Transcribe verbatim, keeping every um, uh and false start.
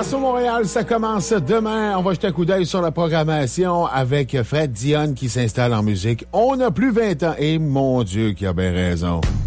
Chansons Montréal, ça commence demain. On va jeter un coup d'œil sur la programmation avec Fred Dionne qui s'installe en musique. On n'a plus vingt ans et mon Dieu qui a bien raison.